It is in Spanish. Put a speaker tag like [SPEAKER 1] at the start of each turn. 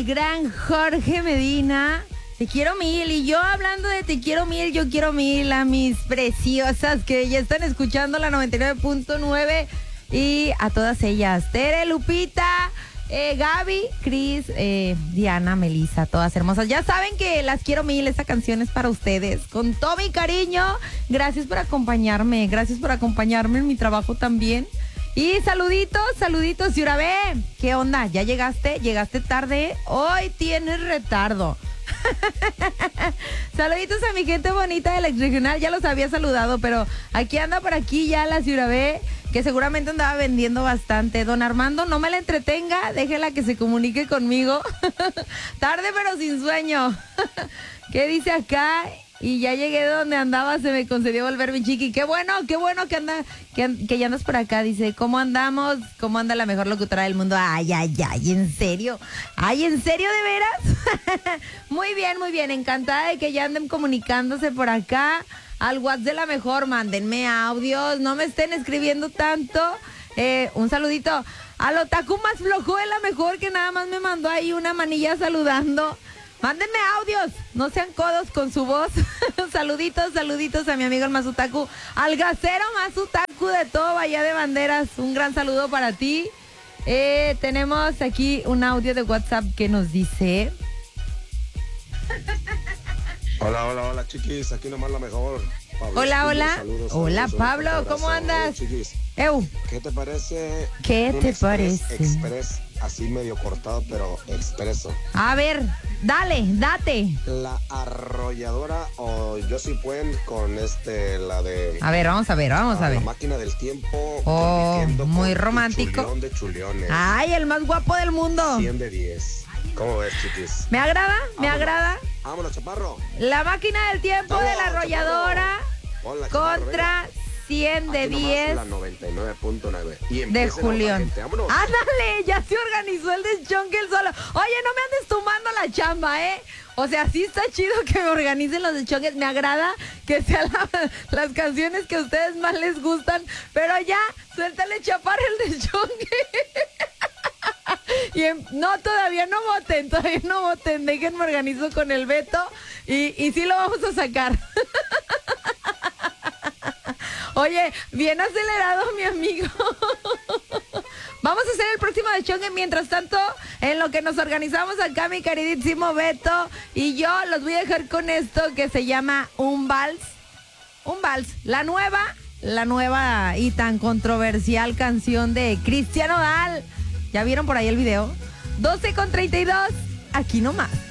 [SPEAKER 1] gran Jorge Medina. Te quiero mil. Y yo hablando de te quiero mil, yo quiero mil a mis preciosas que ya están escuchando la 99.9 y a todas ellas. Tere, Lupita, Gaby, Cris, Diana, Melissa, todas hermosas. Ya saben que las quiero mil, esta canción es para ustedes. Con todo mi cariño, gracias por acompañarme en mi trabajo también. Y saluditos, Yurabé. ¿Qué onda? ¿Ya llegaste? ¿Llegaste tarde? Hoy tienes retardo. Saluditos a mi gente bonita del exregional, ya los había saludado, pero aquí anda por aquí ya la Yurabé, que seguramente andaba vendiendo bastante. Don Armando, no me la entretenga, déjela que se comunique conmigo. Tarde pero sin sueño. ¿Qué dice acá? Y ya llegué donde andaba, se me concedió volver mi chiqui. Qué bueno que ya andas por acá. Dice, ¿cómo andamos? ¿Cómo anda la mejor locutora del mundo? Ay, ¿en serio? Ay, ¿en serio de veras? Muy bien, encantada de que ya anden comunicándose por acá. Al WhatsApp de la mejor, mándenme audios, no me estén escribiendo tanto. Un saludito al otaku más flojo de la mejor, que nada más me mandó ahí una manilla saludando. Mándenme audios, no sean codos con su voz. Saluditos a mi amigo el Mazutaku, al gasero Mazutaku de todo Bahía de Banderas. Un gran saludo para ti. Tenemos aquí un audio de WhatsApp que nos dice...
[SPEAKER 2] Hola, chiquis, aquí nomás la mejor. Pablo,
[SPEAKER 1] hola.
[SPEAKER 2] Saludos,
[SPEAKER 1] Hola,
[SPEAKER 2] saludos,
[SPEAKER 1] Pablo, ¿cómo andas?
[SPEAKER 2] Chiquis,
[SPEAKER 1] Eu.
[SPEAKER 2] ¿qué te parece?
[SPEAKER 1] ¿Qué te parece?
[SPEAKER 2] Express, así medio cortado, pero expreso.
[SPEAKER 1] A ver, date.
[SPEAKER 2] La arrolladora o yo sí pueden con la de...
[SPEAKER 1] A ver, vamos a ver.
[SPEAKER 2] La máquina del tiempo.
[SPEAKER 1] Oh, muy
[SPEAKER 2] con
[SPEAKER 1] romántico.
[SPEAKER 2] Chulión de chuliones.
[SPEAKER 1] Ay, el más guapo del mundo.
[SPEAKER 2] 100 de 10. ¿Cómo ves, chiquis?
[SPEAKER 1] Me agrada.
[SPEAKER 2] Vámonos, chaparro.
[SPEAKER 1] La máquina del tiempo de la arrolladora contra 100 de 10
[SPEAKER 2] la 99.9
[SPEAKER 1] de Julián. Ándale, ya se organizó el deschonque el solo. Oye, no me andes tomando la chamba, O sea, sí está chido que me organicen los deschonques. Me agrada que sean las canciones que a ustedes más les gustan. Pero ya, suéltale chaparra el deschonque. No, todavía no voten. Déjenme organizo con el Beto y sí lo vamos a sacar. Oye, bien acelerado mi amigo. Vamos a hacer el próximo de Chongue. Mientras tanto, en lo que nos organizamos acá, mi queridísimo Beto y yo, los voy a dejar con esto que se llama Un Vals. La nueva y tan controversial canción de Cristian Nodal. ¿Ya vieron por ahí el video? 12:32, aquí nomás.